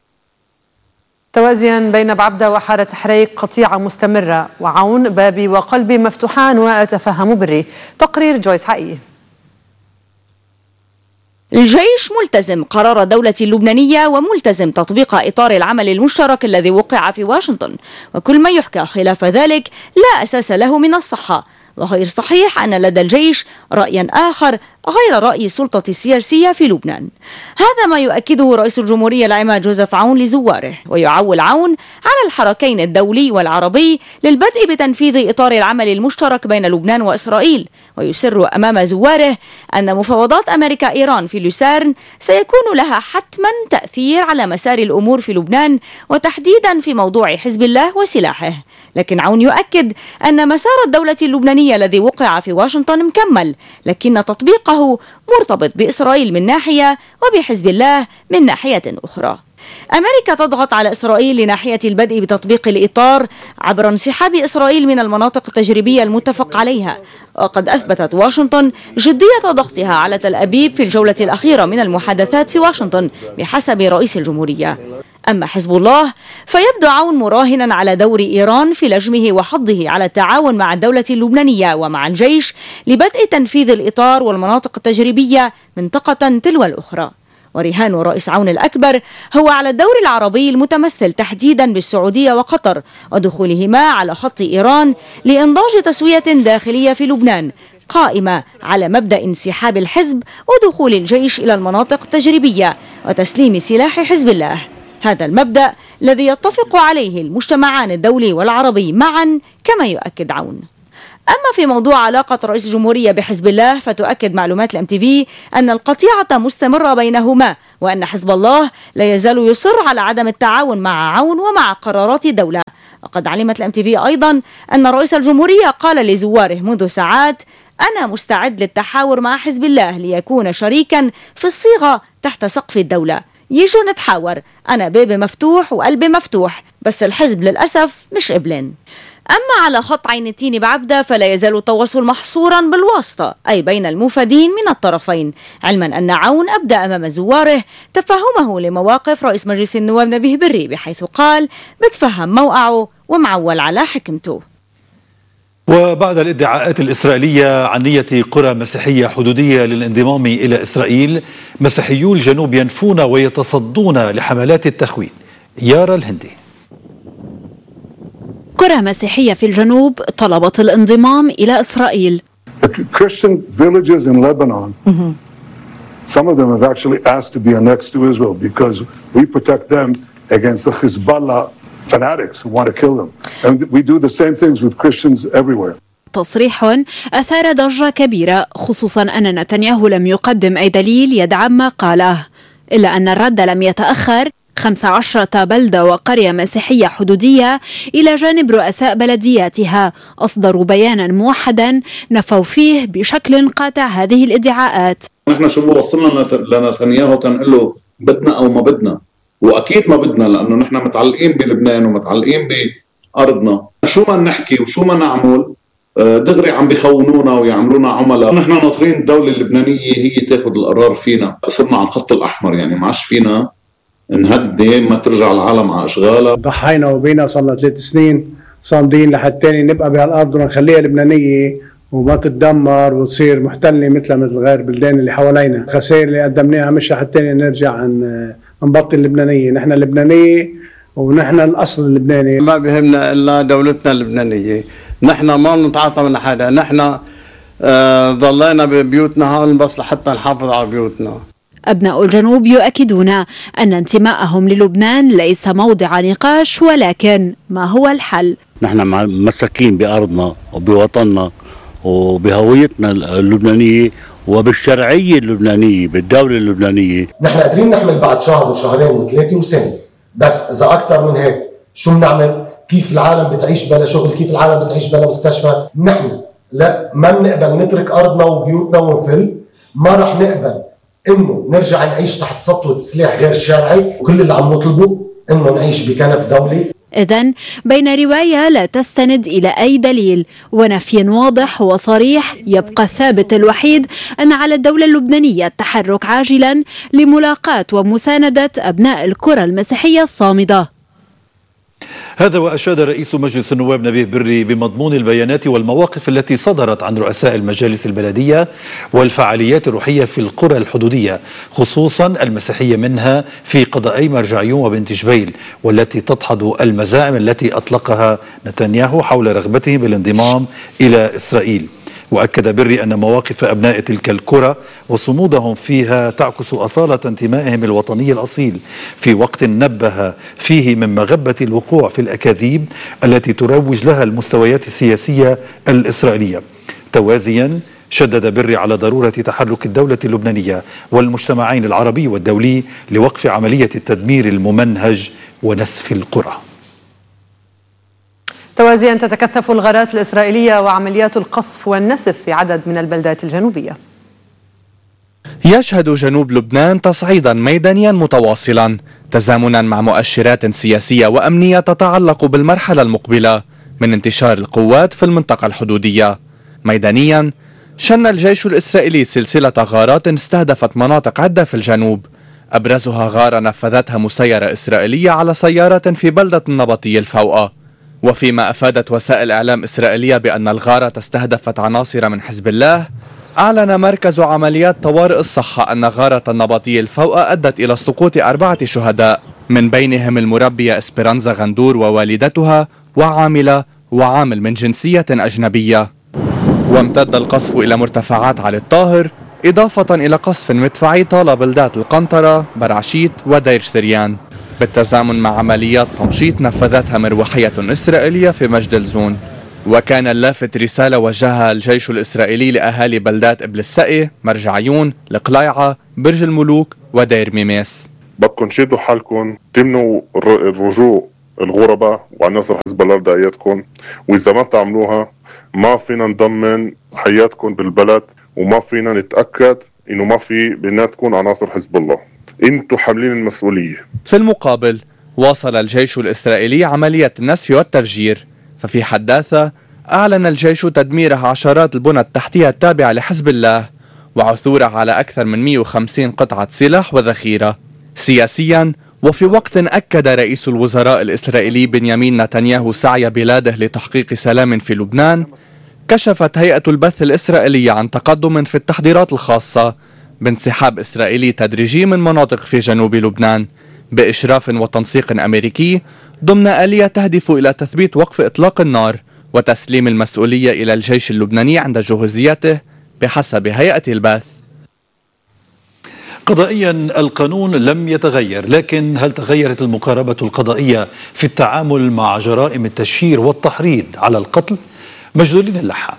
توازيا بين بعبدة وحارة حريق قطيعة مستمرة، وعون بابي وقلبي مفتوحان وأتفهم بري. تقرير جويس حقيقي. الجيش ملتزم قرار الدولة اللبنانية وملتزم تطبيق إطار العمل المشترك الذي وقع في واشنطن، وكل ما يحكى خلاف ذلك لا أساس له من الصحة، وغير صحيح أن لدى الجيش رأيا آخر غير رأي السلطة السياسية في لبنان. هذا ما يؤكده رئيس الجمهورية العام جوزيف عون لزواره، ويعول عون على الحركين الدولي والعربي للبدء بتنفيذ إطار العمل المشترك بين لبنان وإسرائيل، ويسر أمام زواره أن مفاوضات أمريكا إيران في لوسارن سيكون لها حتما تأثير على مسار الأمور في لبنان، وتحديدا في موضوع حزب الله وسلاحه. لكن عون يؤكد أن مسار الدولة اللبنانية الذي وقع في واشنطن مكمل، لكن تطبيقه مرتبط بإسرائيل من ناحية وبحزب الله من ناحية أخرى. أمريكا تضغط على إسرائيل لناحية البدء بتطبيق الإطار عبر انسحاب إسرائيل من المناطق التجريبية المتفق عليها، وقد أثبتت واشنطن جدية ضغطها على تل أبيب في الجولة الأخيرة من المحادثات في واشنطن بحسب رئيس الجمهورية. أما حزب الله فيبدو عون مراهنا على دور إيران في لجمه وحضه على التعاون مع الدولة اللبنانية ومع الجيش لبدء تنفيذ الإطار والمناطق التجريبية منطقة تلو الأخرى. ورهان رئيس عون الأكبر هو على الدور العربي المتمثل تحديدا بالسعودية وقطر ودخولهما على خط إيران لإنضاج تسوية داخلية في لبنان قائمة على مبدأ انسحاب الحزب ودخول الجيش إلى المناطق التجريبية وتسليم سلاح حزب الله. هذا المبدأ الذي يتفق عليه المجتمعان الدولي والعربي معا كما يؤكد عون. أما في موضوع علاقة رئيس الجمهورية بحزب الله فتؤكد معلومات الام تي في أن القطيعة مستمرة بينهما، وأن حزب الله لا يزال يصر على عدم التعاون مع عون ومع قرارات الدولة. وقد علمت الام تي في أيضا أن رئيس الجمهورية قال لزواره منذ ساعات: أنا مستعد للتحاور مع حزب الله ليكون شريكا في الصيغة تحت سقف الدولة. يجوا نتحاور، أنا بيبي مفتوح وقلبي مفتوح، بس الحزب للأسف مش قبلين. أما على خط عين التين بعبدة فلا يزال التواصل محصورا بالواسطة، أي بين المفادين من الطرفين، علما أن عون أبدأ أمام زواره تفهمه لمواقف رئيس مجلس النواب نبيه بري، بحيث قال بتفهم موقعه ومعول على حكمته. وبعد الادعاءات الإسرائيلية عن نية قرى مسيحية حدودية للانضمام إلى إسرائيل، مسيحيو الجنوب ينفون ويتصدون لحملات التخوين. يارا الهندي. قرى مسيحية في الجنوب طلبت الانضمام إلى إسرائيل. Christian villages in Lebanon, mm-hmm. some of them have actually asked to be annexed to Israel because we protect them against the Hezbollah fanatics who want to kill them. And we do the same things with Christians everywhere. تصريح أثار ضجة كبيرة، خصوصا أن نتنياهو لم يقدم أي دليل يدعم ما قاله، إلا أن الرد لم يتأخر. خمس عشرة بلدة وقرية مسيحية حدودية إلى جانب رؤساء بلدياتها أصدروا بيانا موحدا نفوا فيه بشكل قاطع هذه الادعاءات. نحن شو وصلنا لنتنياهو تنقول له بدنا أو ما بدنا، وأكيد ما بدنا، لأنه نحن متعلقين بلبنان ومتعلقين بأرضنا. شو ما نحكي وشو ما نعمل دغري عم بيخونونا ويعملونا عملاء. نحن ناطرين الدولة اللبنانية هي تاخذ القرار فينا، صرنا على الخط الأحمر، يعني ما عادش فينا نهدي ما ترجع العالم على أشغالها. ضحينا وبينا صرنا ثلاث سنين صامدين لحتى نبقى بهالأرض ونخليها لبنانية وما تتدمر وتصير محتلة مثل مثل غير بلدان اللي حوالينا. خسائر اللي قدمناها مش حتى نرجع نبطل اللبنانية. نحن لبنانية ونحن الأصل اللبناني. ما بهمنا إلا دولتنا اللبنانية، نحن ما نتعاطى من حدا، نحن آه ضلينا ببيوتنا هون بس لحتى نحافظ على بيوتنا. أبناء الجنوب يؤكدون أن انتمائهم للبنان ليس موضع نقاش، ولكن ما هو الحل؟ نحن مساكين بأرضنا وبوطننا وبهويتنا اللبنانية وبالشرعية اللبنانية بالدولة اللبنانية. نحن قادرين نحمل بعد شهر وشهرين وثلاثة وسنة، بس إذا أكثر من هيك شو بنعمل؟ كيف العالم بتعيش بلا شغل؟ كيف العالم بتعيش بلا مستشفى؟ نحن لا ما بنقبل نترك أرضنا وبيوتنا ونفل، ما رح نقبل إنه نرجع نعيش تحت سطوة سلاح غير شرعي، وكل اللي عم نطلبه إنه نعيش بكنف دولي. إذن بين رواية لا تستند إلى أي دليل ونفي واضح وصريح، يبقى الثابت الوحيد أن على الدولة اللبنانية التحرك عاجلا لملاقاة ومساندة أبناء القرى المسيحية الصامدة. هذا وأشاد رئيس مجلس النواب نبيه بري بمضمون البيانات والمواقف التي صدرت عن رؤساء المجالس البلدية والفعاليات الروحية في القرى الحدودية، خصوصا المسيحية منها في قضائي مرجعيون وبنت جبيل، والتي تدحض المزاعم التي أطلقها نتنياهو حول رغبته بالانضمام إلى إسرائيل. وأكد بري أن مواقف أبناء تلك القرى وصمودهم فيها تعكس أصالة انتمائهم الوطني الأصيل، في وقت نبه فيه من مغبة الوقوع في الأكاذيب التي تروج لها المستويات السياسية الإسرائيلية. توازيا شدد بري على ضرورة تحرك الدولة اللبنانية والمجتمعين العربي والدولي لوقف عملية التدمير الممنهج ونسف القرى. توازيا تتكثف الغارات الإسرائيلية وعمليات القصف والنسف في عدد من البلدات الجنوبية. يشهد جنوب لبنان تصعيدا ميدانيا متواصلا تزامنا مع مؤشرات سياسية وأمنية تتعلق بالمرحلة المقبلة من انتشار القوات في المنطقة الحدودية. ميدانيا شن الجيش الإسرائيلي سلسلة غارات استهدفت مناطق عدة في الجنوب، أبرزها غارة نفذتها مسيرة إسرائيلية على سيارة في بلدة النبطي الفوقة. وفيما أفادت وسائل إعلام إسرائيلية بأن الغارة استهدفت عناصر من حزب الله، أعلن مركز عمليات طوارئ الصحة أن غارة النبطي الفوقة أدت إلى سقوط أربعة شهداء، من بينهم المربية إسبرانزا غندور ووالدتها وعاملة وعامل من جنسية أجنبية. وامتد القصف إلى مرتفعات علي الطاهر، إضافة إلى قصف مدفعي طال بلدات القنطرة، برعشيت ودير سريان، بالتزامن مع عمليات تمشيط نفذتها مروحية إسرائيلية في مجد زون. وكان اللافت رسالة وجهها الجيش الإسرائيلي لأهالي بلدات إبل السقي، مرجعيون، القلايعة، برج الملوك ودير ميماس. بدكم شدوا حالكم، تمنوا الرجوع الغرباء وعناصر حزب الله رداياتكم، وإذا ما تعملوها ما فينا نضمن حياتكم بالبلد، وما فينا نتأكد إنه ما في بيناتكم عناصر حزب الله. انتوا حاملين المسؤولية. في المقابل واصل الجيش الإسرائيلي عملية النسف والتفجير، ففي حداثة أعلن الجيش تدمير عشرات البنى التحتية التابعة لحزب الله وعثوره على أكثر من مئة وخمسين قطعة سلاح وذخيرة. سياسيا، وفي وقت أكد رئيس الوزراء الإسرائيلي بنيامين نتنياهو سعي بلاده لتحقيق سلام في لبنان، كشفت هيئة البث الإسرائيلية عن تقدم في التحضيرات الخاصة بانسحاب إسرائيلي تدريجي من مناطق في جنوب لبنان بإشراف وتنسيق أمريكي، ضمن آلية تهدف إلى تثبيت وقف إطلاق النار وتسليم المسؤولية إلى الجيش اللبناني عند جهوزيته بحسب هيئة البث. قضائيا القانون لم يتغير، لكن هل تغيرت المقاربة القضائية في التعامل مع جرائم التشهير والتحريض على القتل؟ مجدولين اللحام.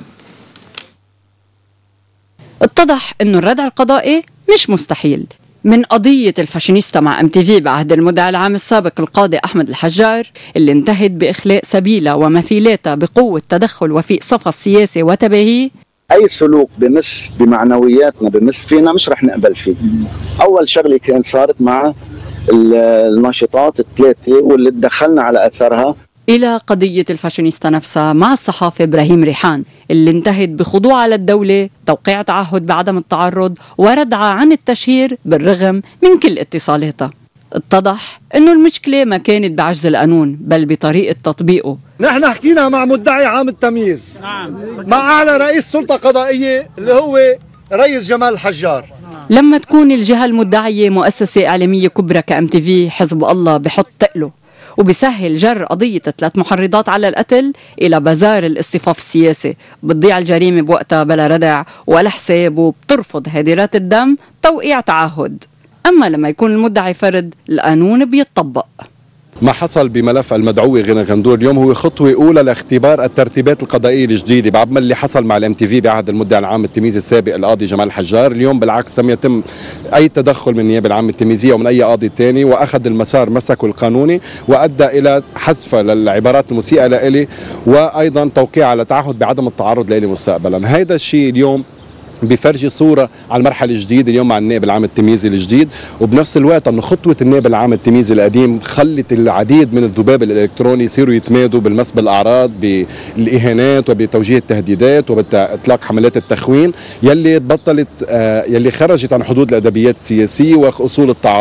اتضح أنه الردع القضائي مش مستحيل. من قضية الفاشينيستا مع ام تي في بعهد المدعي العام السابق القاضي أحمد الحجار، اللي انتهت بإخلاء سبيلها ومثيلاتها بقوة تدخل وفي صفا السياسي وتباهيه، أي سلوك بمس بمعنوياتنا بمس فينا مش رح نقبل فيه. أول شغلة كانت صارت مع الناشطات الثلاثة واللي تدخلنا على أثرها، إلى قضية الفاشينيستا نفسها مع الصحافي إبراهيم ريحان، اللي انتهت بخضوع للدولة، توقيع تعهد بعدم التعرض وردعة عن التشهير بالرغم من كل اتصالاتها. اتضح أنه المشكلة ما كانت بعجز القانون بل بطريقة تطبيقه. نحن حكينا مع مدعي عام التمييز، مع أعلى رئيس سلطة قضائية اللي هو رئيس جمال الحجار. لما تكون الجهة المدعية مؤسسة إعلامية كبرى كأم تي في، حزب الله بحط تقله وبسهل جر قضية ثلاث محرضات على القتل إلى بازار الاصطفاف السياسي، بتضيع الجريمة بوقتها بلا ردع ولا حساب، وبترفض هديرات الدم توقيع تعهد. أما لما يكون المدعي فرد، القانون بيتطبق. ما حصل بملف المدعوة غنى غندور اليوم هو خطوة أولى لاختبار الترتيبات القضائية الجديدة، بعد ما اللي حصل مع الام تي في بعهد المدعي العام التمييزي السابق القاضي جمال الحجار. اليوم بالعكس لم يتم أي تدخل من النيابة العامة التمييزية ومن أي قاضي تاني، وأخذ المسار مسكه القانوني وأدى إلى حذف للعبارات المسيئة لإلي، وأيضا توقيع على تعهد بعدم التعرض لإلي مستقبلا. هذا الشيء اليوم بيفرجي صورة على المرحلة الجديدة اليوم مع النائب العام التمييزي الجديد، وبنفس الوقت أن خطوة النائب العام التمييزي القديم خلت العديد من الذباب الإلكتروني يصيروا يتمادوا بالمس بالأعراض، بالإهانات وبتوجيه التهديدات وبإطلاق حملات التخوين يلي بطلت يلي خرجت عن حدود الأدبيات السياسية وأصول التعاطي.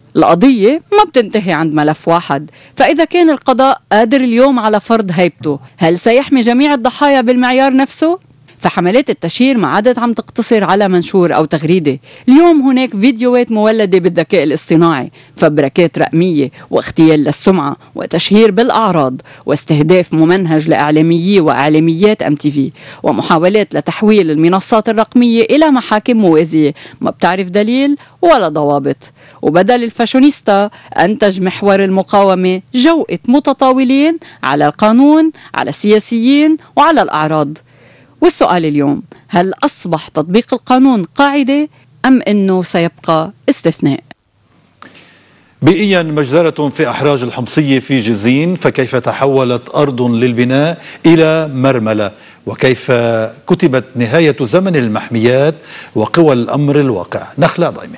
القضية ما بتنتهي عند ملف واحد، فإذا كان القضاء قادر اليوم على فرض هيبته، هل سيحمي جميع الضحايا بالمعيار نفسه؟ فحملات التشهير ما عادت عم تقتصر على منشور أو تغريدة. اليوم هناك فيديوهات مولدة بالذكاء الاصطناعي، فبركات رقمية واغتيال للسمعة وتشهير بالأعراض واستهداف ممنهج لإعلاميي وإعلاميات أم تي في، ومحاولات لتحويل المنصات الرقمية إلى محاكم موازية ما بتعرف دليل ولا ضوابط. وبدل الفاشونيستا أنتج محور المقاومة جوقة متطاولين على القانون، على السياسيين وعلى الأعراض. والسؤال اليوم، هل أصبح تطبيق القانون قاعدة أم أنه سيبقى استثناء؟ بيئيا مجزرة في أحراج الحمصية في جزين، فكيف تحولت أرض للبناء إلى مرملة، وكيف كتبت نهاية زمن المحميات وقوى الأمر الواقع. نخلة ضيمة.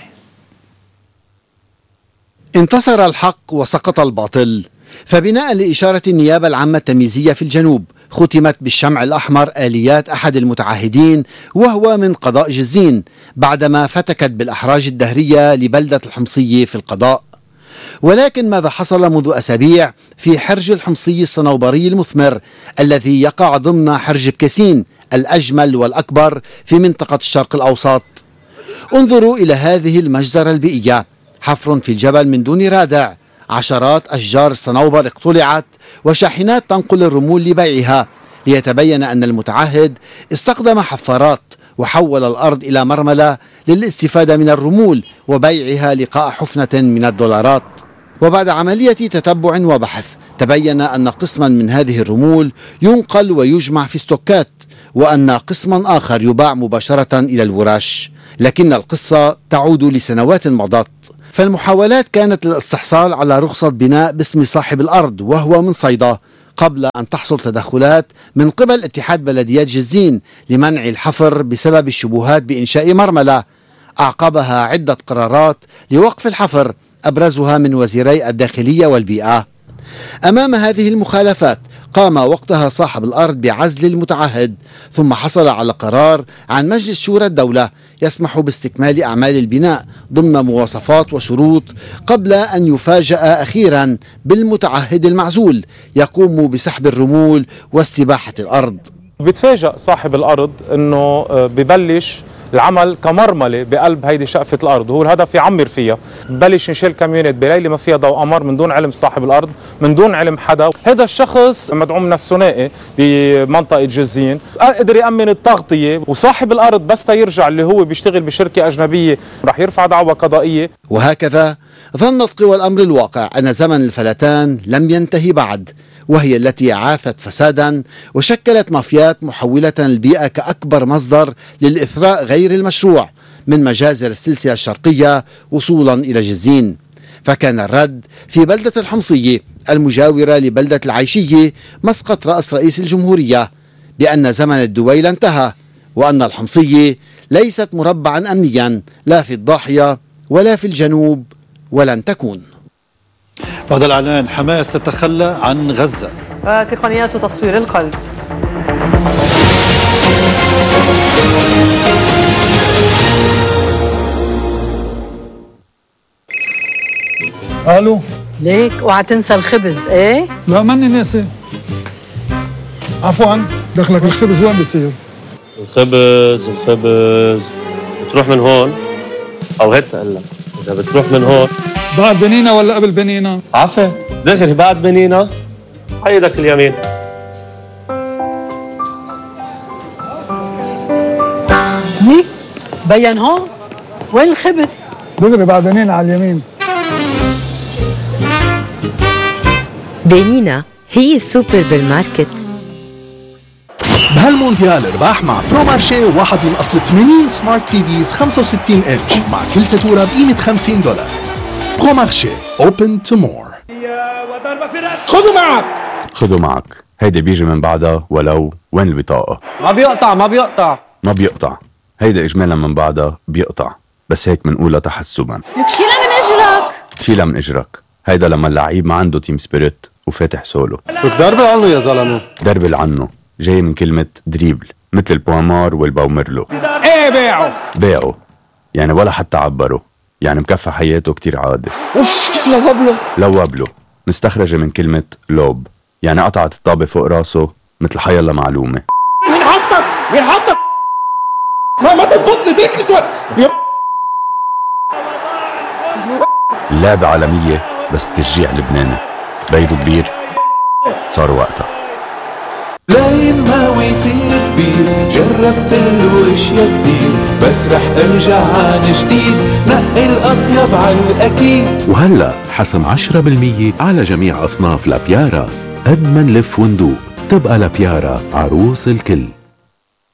انتصر الحق وسقط الباطل، فبناء لإشارة النيابة العامة التمييزية في الجنوب ختمت بالشمع الأحمر آليات أحد المتعهدين وهو من قضاء جزين، بعدما فتكت بالأحراج الدهرية لبلدة الحمصية في القضاء. ولكن ماذا حصل منذ أسابيع في حرج الحمصي الصنوبري المثمر الذي يقع ضمن حرج بكسين الأجمل والأكبر في منطقة الشرق الأوسط؟ انظروا إلى هذه المجزرة البيئية، حفر في الجبل من دون رادع، عشرات أشجار الصنوبر اقتلعت وشاحنات تنقل الرمول لبيعها، ليتبين أن المتعهد استخدم حفارات وحول الأرض إلى مرملة للاستفادة من الرمول وبيعها لقاء حفنة من الدولارات. وبعد عملية تتبع وبحث تبين أن قسما من هذه الرمول ينقل ويجمع في ستوكات، وأن قسما آخر يباع مباشرة إلى الورش. لكن القصة تعود لسنوات مضت، فالمحاولات كانت للاستحصال على رخصة بناء باسم صاحب الأرض وهو من صيدا، قبل أن تحصل تدخلات من قبل اتحاد بلديات جزين لمنع الحفر بسبب الشبهات بإنشاء مرملة. أعقبها عدة قرارات لوقف الحفر، أبرزها من وزيري الداخلية والبيئة. أمام هذه المخالفات قام وقتها صاحب الأرض بعزل المتعهد، ثم حصل على قرار عن مجلس شورى الدولة يسمح باستكمال أعمال البناء ضمن مواصفات وشروط، قبل أن يفاجأ أخيرا بالمتعهد المعزول يقوم بسحب الرمول واستباحة الأرض. بيتفاجأ صاحب الأرض أنه ببلش العمل كمرمله بقلب هيدي شقفه الارض، وهو الهدف يعمر فيها. ببلش ينشيل كاميونات بليله ما فيها ضوء قمر من دون علم صاحب الارض، من دون علم حدا. هذا الشخص مدعوم من الثنائي بمنطقه جزين قدر يامن التغطيه، وصاحب الارض بس يرجع اللي هو بيشتغل بشركه اجنبيه راح يرفع دعوى قضائيه. وهكذا ظنت قوى الامر الواقع ان زمن الفلتان لم ينتهي بعد، وهي التي عاثت فسادا وشكلت مافيات محولة البيئة كأكبر مصدر للإثراء غير المشروع من مجازر السلسلة الشرقية وصولا إلى جزين. فكان الرد في بلدة الحمصية المجاورة لبلدة العيشية مسقط رأس رئيس الجمهورية بأن زمن الدويل انتهى، وأن الحمصية ليست مربعا أمنيا لا في الضاحية ولا في الجنوب ولن تكون. بعد الإعلان حماس تتخلى عن غزة وتقنيات تصوير القلب. الو ليك اوعى تنسى الخبز. ايه لا ماني ناسي، عفوا دخلك الخبز وين بصير؟ الخبز الخبز بتروح من هون او هيك اقول لك، اذا بتروح من هون بعد بنينا ولا قبل بنينا؟ عفوا دغري بعد بنينا على ايدك اليمين. ليك بين هون وين الخبز؟ دغري بعد بنينا على اليمين. بنينا هي السوبر بالماركت. بهالمونديال ارباح مع برو مارشي واحد من اصل ثمانين سمارت تي فيز خمسة وستين انش مع كل فاتوره بقيمه خمسين دولار. برو مارشي open to more. خذوا معك خذوا معك هيدا بيجي من بعدها ولو وين البطاقه. ما بيقطع ما بيقطع ما بيقطع هيدا اجمالا من بعدها بيقطع، بس هيك بنقولها تحسبا. لك شيلها من اجرك شيلها من اجرك. هيدا لما اللعيب ما عنده تيم سبيريت وفاتح سولو. لك دربل عنه يا زلمه. دربل عنه جاي من كلمة دريبل، مثل البوامار والباوميرلو. ايه بيعه بيعه يعني ولا حتى عبره. يعني مكفى حياته كتير عادي. اوف كيف لوبله؟ لوبله مستخرجة من كلمة لوب، يعني قطعت الطابة فوق راسه مثل حيالله معلومة. مين حطك؟ مين حطك؟ ما ما تنفضني تركني شوي. اللعبة عالمية بس تشجيع لبناني. بيض كبير صار وقتها. لا يما ويصير كبير، جربت له اشياء كتير بس رح ارجع عن جديد، نقي الاطيب على الاكيد. وهلا حسم عشرة بالمية على جميع اصناف لابيارا. قد ما نلف وندوق تبقى لابيارا عروس الكل.